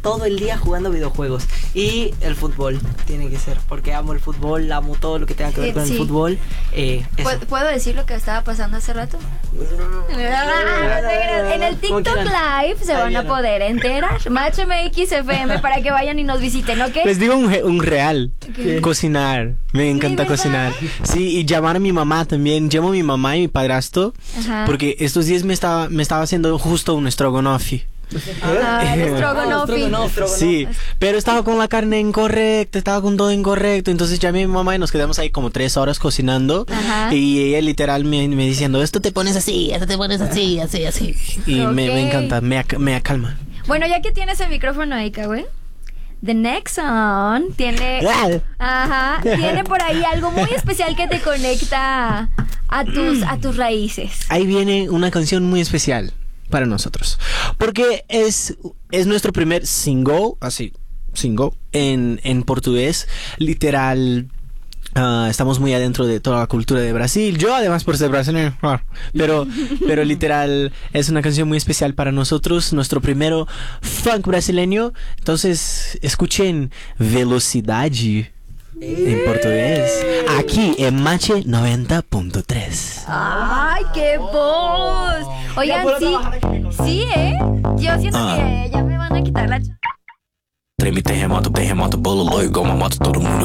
todo el día jugando videojuegos. Y el fútbol tiene que ser, porque amo el fútbol, amo todo lo que tenga que ver con el fútbol. ¿Puedo decir lo que estaba pasando hace rato? En el TikTok Live se van a poder enterar. Match MX FM para que vayan y nos visiten, ¿ok? Les digo un real. ¿Qué? Cocinar. Me encanta cocinar. Sí, y llamar a mi mamá también. Llamo a mi mamá y mi padrastro. Ajá. Porque estos días me estaba haciendo justo un estrogonofe. El estrogonofe. Sí, pero estaba con la carne incorrecta, estaba con todo incorrecto. Entonces llamé a mi mamá y nos quedamos ahí como 3 horas cocinando. Ajá. Y ella literal me diciendo, esto te pones así, esto te pones así, así, así. Y me encanta, me acalma. Bueno, ya que tienes el micrófono ahí, güey. The Next Song tiene por ahí algo muy especial que te conecta a tus raíces. Ahí viene una canción muy especial para nosotros, porque es nuestro primer single en portugués, literal. Estamos muy adentro de toda la cultura de Brasil. Yo además por ser brasileño, pero literal es una canción muy especial para nosotros, nuestro primero funk brasileño. Entonces escuchen Velocidade en portugués aquí en Mache 90.3. ¡Ay, qué voz! Oigan, sí, yo siento que ya me van a quitar la... Treme terremoto, bolo igual uma moto, todo mundo